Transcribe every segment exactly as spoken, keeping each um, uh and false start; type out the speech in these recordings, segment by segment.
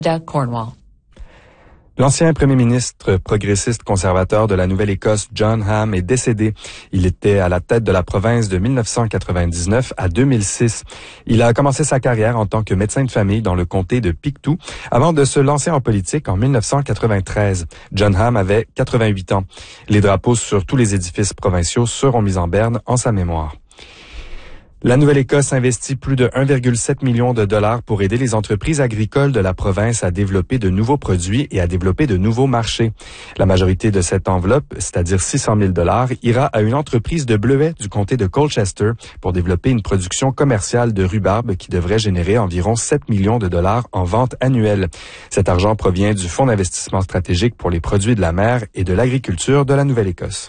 Doug Cornwall. L'ancien premier ministre progressiste conservateur de la Nouvelle-Écosse, Jon Ham, est décédé. Il était à la tête de la province de mille neuf cent quatre-vingt-dix-neuf à deux mille six. Il a commencé sa carrière en tant que médecin de famille dans le comté de Pictou avant de se lancer en politique en mille neuf cent quatre-vingt-treize. Jon Ham avait quatre-vingt-huit ans. Les drapeaux sur tous les édifices provinciaux seront mis en berne en sa mémoire. La Nouvelle-Écosse investit plus de un virgule sept million de dollars pour aider les entreprises agricoles de la province à développer de nouveaux produits et à développer de nouveaux marchés. La majorité de cette enveloppe, c'est-à-dire six cent mille dollars, ira à une entreprise de bleuets du comté de Colchester pour développer une production commerciale de rhubarbe qui devrait générer environ sept millions de dollars en vente annuelle. Cet argent provient du Fonds d'investissement stratégique pour les produits de la mer et de l'agriculture de la Nouvelle-Écosse.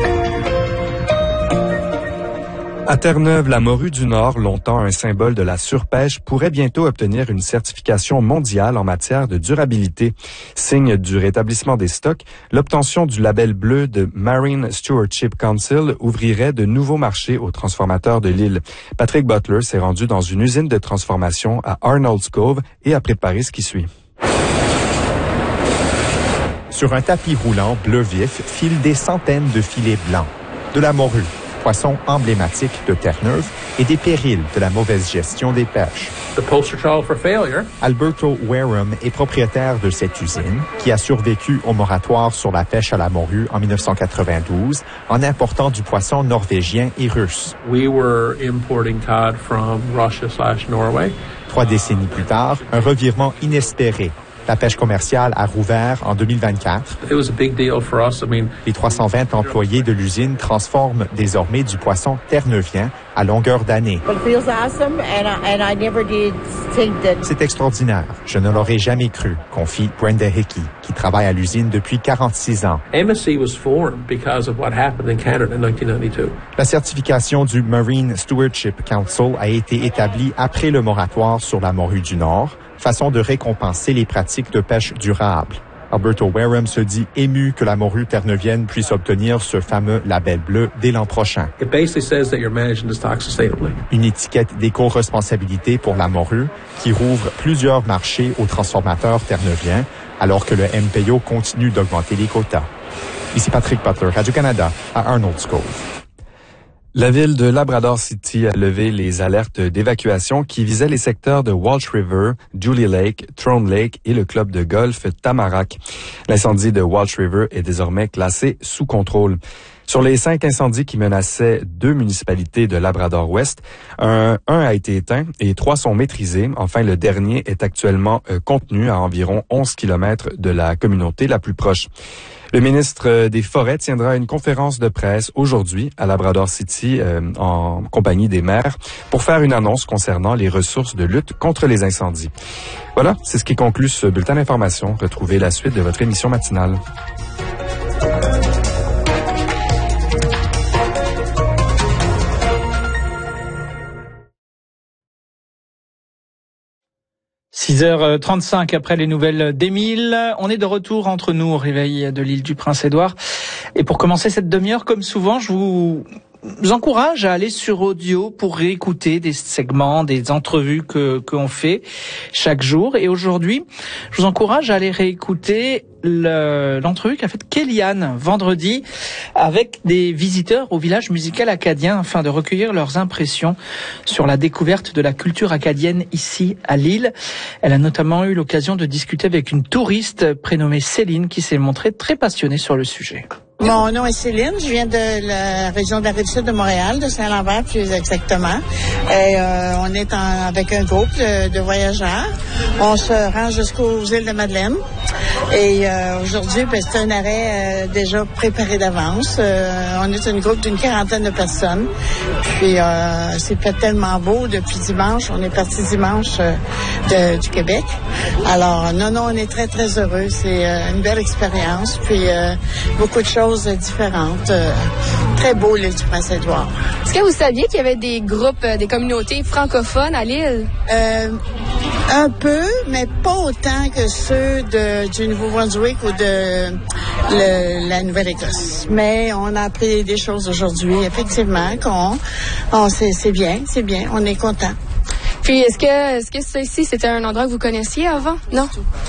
À Terre-Neuve, la morue du Nord, longtemps un symbole de la surpêche, pourrait bientôt obtenir une certification mondiale en matière de durabilité. Signe du rétablissement des stocks, l'obtention du label bleu de Marine Stewardship Council ouvrirait de nouveaux marchés aux transformateurs de l'île. Patrick Butler s'est rendu dans une usine de transformation à Arnold's Cove et a préparé ce qui suit. Sur un tapis roulant bleu vif filent des centaines de filets blancs. De la morue, poisson emblématique de Terre-Neuve, et des périls de la mauvaise gestion des pêches. The poster child for failure. Alberto Wareham est propriétaire de cette usine qui a survécu au moratoire sur la pêche à la morue en dix-neuf cent quatre-vingt-douze en important du poisson norvégien et russe. We were importing cod from Russia slash Norway. Trois décennies plus tard, un revirement inespéré. La pêche commerciale a rouvert en deux mille vingt-quatre. It was a big deal for us. I mean, Les trois cent vingt employés de l'usine transforment désormais du poisson terneuvien à longueur d'année. C'est extraordinaire. Je ne l'aurais jamais cru, confie Brenda Hickey, qui travaille à l'usine depuis quarante-six ans. M S C was formed because of what happened in Canada in nineteen ninety-two. La certification du Marine Stewardship Council a été établie après le moratoire sur la morue du Nord, façon de récompenser les pratiques de pêche durable. Alberto Wareham se dit ému que la morue terneuvienne puisse obtenir ce fameux label bleu dès l'an prochain. It basically says that you're managing the stock sustainably. Une étiquette d'éco-responsabilité pour la morue qui rouvre plusieurs marchés aux transformateurs terneuviens alors que le M P O continue d'augmenter les quotas. Ici Patrick Butler, Radio-Canada, à Arnold's Cove. La ville de Labrador City a levé les alertes d'évacuation qui visaient les secteurs de Walsh River, Julie Lake, Throne Lake et le club de golf Tamarack. L'incendie de Walsh River est désormais classé sous contrôle. Sur les cinq incendies qui menaçaient deux municipalités de Labrador-Ouest, un, un a été éteint et trois sont maîtrisés. Enfin, le dernier est actuellement euh, contenu à environ onze kilomètres de la communauté la plus proche. Le ministre des Forêts tiendra une conférence de presse aujourd'hui à Labrador City euh, en compagnie des maires pour faire une annonce concernant les ressources de lutte contre les incendies. Voilà, c'est ce qui conclut ce bulletin d'information. Retrouvez la suite de votre émission matinale. six heures trente-cinq après les nouvelles d'Émile. On est de retour entre nous au réveil de l'île du Prince-Édouard. Et pour commencer cette demi-heure, comme souvent, je vous encourage à aller sur Audio pour réécouter des segments, des entrevues que qu'on fait chaque jour. Et aujourd'hui, je vous encourage à aller réécouter le, l'entrevue qu'a faite Kéliane vendredi avec des visiteurs au village musical acadien afin de recueillir leurs impressions sur la découverte de la culture acadienne ici à Lille. Elle a notamment eu l'occasion de discuter avec une touriste prénommée Céline qui s'est montrée très passionnée sur le sujet. Mon nom est Céline, je viens de la région de la Rive-Sud de Montréal, de Saint-Lambert plus exactement. Et euh, on est en, avec un groupe de, de voyageurs. On se rend jusqu'aux îles de Madeleine. Et euh, aujourd'hui, ben, c'est un arrêt euh, déjà préparé d'avance. Euh, on est un groupe d'une quarantaine de personnes. Puis euh, c'est fait tellement beau depuis dimanche. On est parti dimanche euh, de, du Québec. Alors non, non, on est très, très heureux. C'est euh, une belle expérience. Puis euh, beaucoup de choses différentes. Euh, très beau, l'île du Prince-Édouard. Est-ce que vous saviez qu'il y avait des groupes, euh, des communautés francophones à l'île? Euh, un peu, mais pas autant que ceux de, du Nouveau-Brunswick ou de le, la Nouvelle-Écosse. Mais on a appris des choses aujourd'hui, effectivement, qu'on, on, c'est, c'est bien, c'est bien, on est content. Puis, est-ce que, est-ce que ça ici, c'était un endroit que vous connaissiez avant? Non?